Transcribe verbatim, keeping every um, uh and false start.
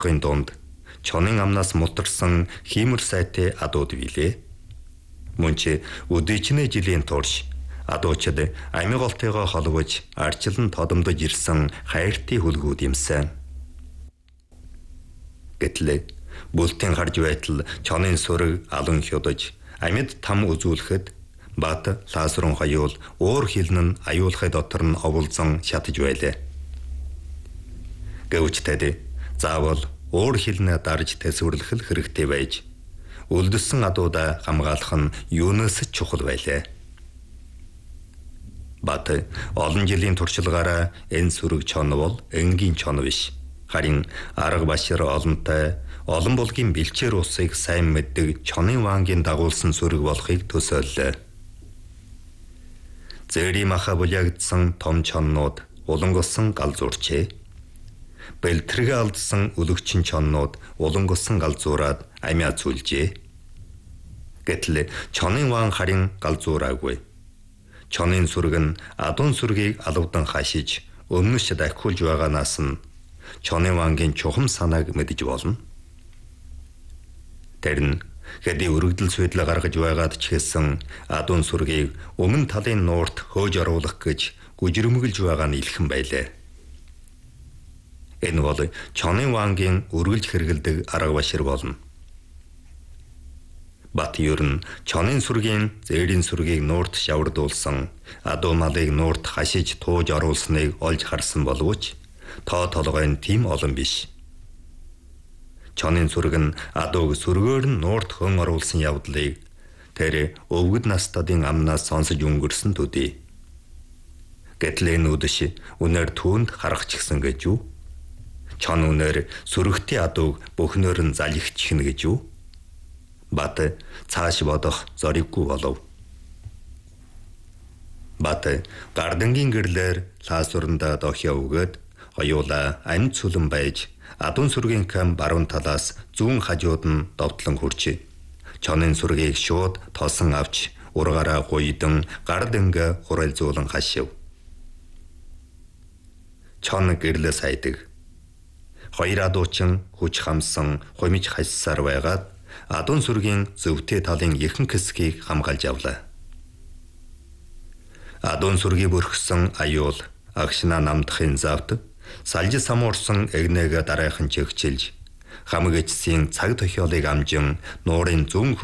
дунд чонын амнаас мултарсан хиймэр сайтай адууд билээ. Мөн ч өдөөчнөө жилийн турш адуучид амиг олтойгоо холбож арчлан тодомдож ирсэн хайртай хүлгүүд юмсан. Гэтэл бүлтийн харж байтал чонын сүрэг алан хёдож амьд там үзүүлэхэд бат лазрун хаюул уур хилнэн аюулхай дотор нь оволзон шатаж байлаа. Гэвч тэд заавал уур хилнэ дарж тэсвэрлэх хэрэгтэй байж үлдсэн адуудаа хамгаалах нь юунаас ч чухал байлаа. Бат олон жилийн туршлагаараа энэ сүрэг чон бол энгийн чон биш. Харин арга башир олонтой олон булгийн бэлчээр усыг сайн мэддэг чонын вангийн дагуулсан сүрэг болохыг төсөөллөө. Зэри маха булягдсан том чоннууд улангусан галзуурчээ. Бэлтэргээ алдсан үлэгчин чоннууд улангусан галзуураад амиа зүлжээ. Гэтэл чонын ван харин галзуураагүй. Чонын сүрэг нь адуун сүргийг алавдан хашиж өмнөш дахиулж байгаанаас нь чонын вангийн чухам санааг мэдэж болно. Тэр нь хэдий өргөдөл суйдлаа гаргаж байгаад ч гэсэн адуун сүргийг өмнө талын нуурт хөөж оруулах гэж гүжирмэглж байгаа нь илхэн байлаа. Энэ бол чонын вангийн өргөлж хэрэгэлдэг арга башир болно. Бат ер нь чонын сүргийн зээрийн сүргийг нуурт шавардуулсан адуу малыг нуурт хашиж тууж оруулсныг олж харсан боловч тоо толгой нь тийм олон биш. Чонын сүрэг нь адууг сүргээр нь нуурт хөн оруулсан явдлыг тэр өвгөд настадын амнаас сонсож өнгөрсөн төдий. Гэтэл энэ үдэш үнээр түүнд харах ч гэсэн гэж юу? Чон үнээр сүрэгтэй адууг бүхнөр нь залхичихнэ гэж юу? Бат цааш бодох зориггүй болов. Бат гардангийн гэрлэр лаасурнда дохио өгөөд хоёулаа амьд сүлэн байж адуун сүргийн кам баруун талаас зүүн хажууд нь довтлон хурчээ. Чонын сүргийг шууд тосон авч ургаараа гуйдан гарданга хуралзуулан хашив. Чон гэрлээ сайдаг. Хоёр адуучин хүч хамсан хумиж хассаар байгаад адуун сүргийн зөвтэй талын ихэнх хэсгийг хамгаалж авлаа. Адуун сүргийг бүрхсэн аюул агшина намдахын завд салж самуурсан эгнээгээ дараахан чигчилж хамаг эцсийн цаг тохиолыг амжин нуурын зүүн